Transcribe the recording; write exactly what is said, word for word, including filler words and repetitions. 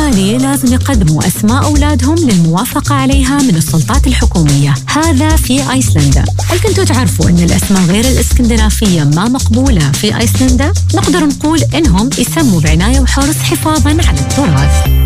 الأهالي لازم يقدموا أسماء أولادهم للموافقة عليها من السلطات الحكومية. هذا في أيسلندا. هل كنتوا تعرفوا أن الأسماء غير الإسكندنافية ما مقبولة في أيسلندا؟ نقدر نقول إنهم يسموا بعناية وحرص حفاظاً على التراث.